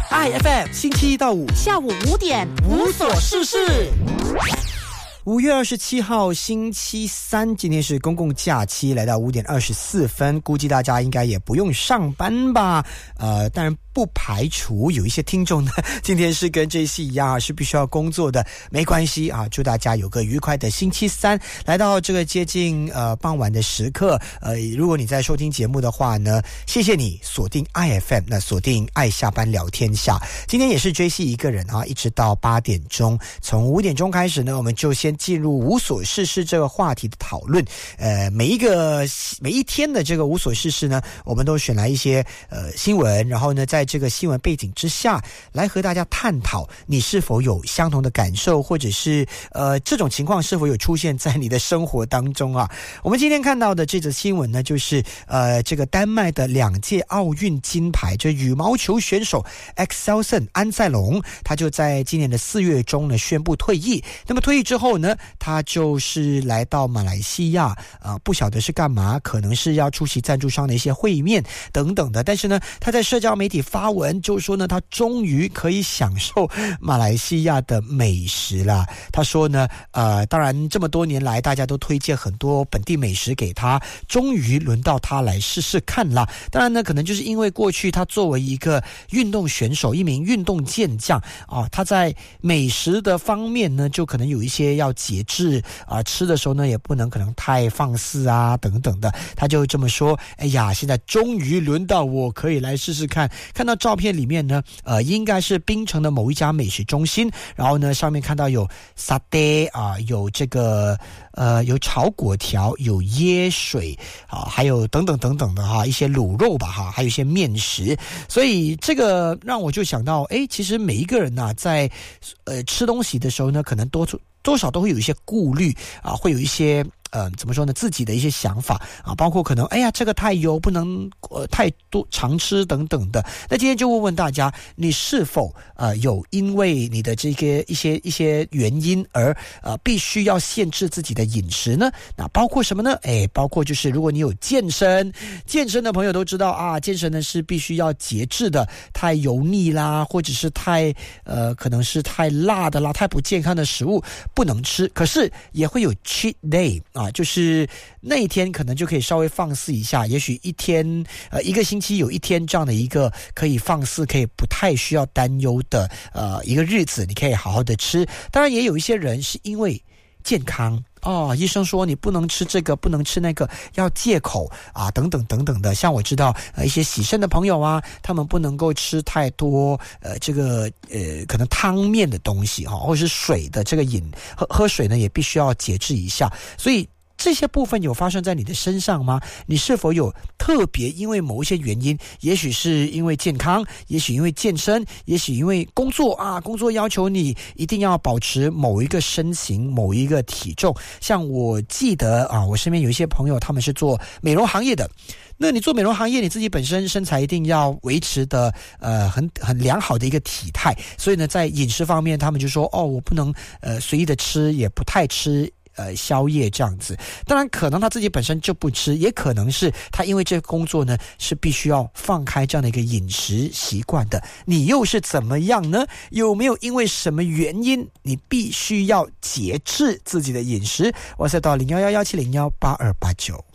IFM 星期一到五下午5点无所事事。5月27号星期三，今天是公共假期，来到5点24分，估计大家应该也不用上班吧？当然不排除有一些听众呢，今天是跟这期一样是必须要工作的，没关系啊，祝大家有个愉快的星期三。来到这个接近傍晚的时刻，如果你在收听节目的话呢，谢谢你锁定 IFM， 那锁定爱下班聊天下。今天也是 JC 一个人啊，一直到8点钟，从5点钟开始呢，我们就先进入无所事事这个话题的讨论。每一天的这个无所事事呢，我们都选来一些新闻，然后呢，在这个新闻背景之下来和大家探讨你是否有相同的感受，或者是这种情况是否有出现在你的生活当中啊。我们今天看到的这则新闻呢，就是这个丹麦的2届奥运金牌这羽毛球选手 Axelsen 安塞龙，他就在今年的4月中呢宣布退役。那么退役之后呢，他就是来到马来西亚，不晓得是干嘛，可能是要出席赞助商的一些会面等等的。但是呢，他在社交媒体发文就说呢，他终于可以享受马来西亚的美食了。他说呢，当然这么多年来大家都推荐很多本地美食给他，终于轮到他来试试看了。当然呢，可能就是因为过去他作为一个运动选手，一名运动健将啊，他在美食的方面呢，就可能有一些要节制啊，吃的时候呢也不能可能太放肆啊等等的。他就这么说，哎呀，现在终于轮到我可以来试试看。看到照片里面呢，应该是槟城的某一家美食中心，然后呢上面看到有沙爹啊，有这个有炒粿条，有椰水啊，还有等等等等的哈，一些卤肉吧哈，还有一些面食。所以这个让我就想到，其实每一个人啊，在吃东西的时候呢，可能多少都会有一些顾虑啊，会有一些怎么说呢，自己的一些想法啊，包括可能这个太油，不能太多常吃等等的。那今天就问问大家，你是否有因为你的这个一些原因而必须要限制自己的饮食呢？那包括什么呢？包括就是如果你有健身的朋友都知道啊，健身呢是必须要节制的，太油腻啦，或者是太可能是太辣的啦，太不健康的食物不能吃。可是也会有 cheat day啊，就是那一天可能就可以稍微放肆一下，也许一个星期有一天这样的一个可以放肆，可以不太需要担忧的一个日子，你可以好好的吃。当然也有一些人是因为健康医生说你不能吃这个，不能吃那个，要戒口啊，等等等等的。像我知道一些洗肾的朋友啊，他们不能够吃太多这个可能汤面的东西或者是水的这个喝水呢也必须要节制一下。所以这些部分有发生在你的身上吗？你是否有特别因为某一些原因，也许是因为健康，也许因为健身，也许因为工作要求你一定要保持某一个身形，某一个体重。像我记得我身边有一些朋友，他们是做美容行业的。那你做美容行业，你自己本身身材一定要维持的很良好的一个体态，所以呢，在饮食方面，他们就说我不能随意的吃，也不太吃宵夜这样子。当然可能他自己本身就不吃，也可能是他因为这个工作呢是必须要放开这样的一个饮食习惯的。你又是怎么样呢？有没有因为什么原因你必须要节制自己的饮食？WhatsApp到0111701829。